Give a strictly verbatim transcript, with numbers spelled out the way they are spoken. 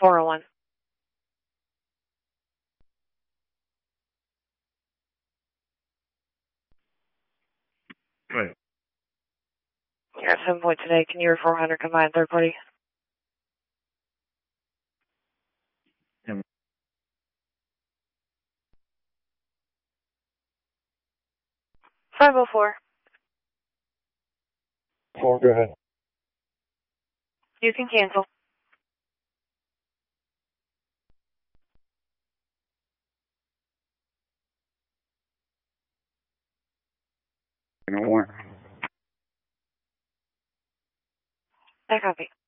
four oh one. Right. You're at seven point today. Can you hear four hundred combined third party? Yeah. five oh four. Four, go ahead. You can cancel. No more. I copy.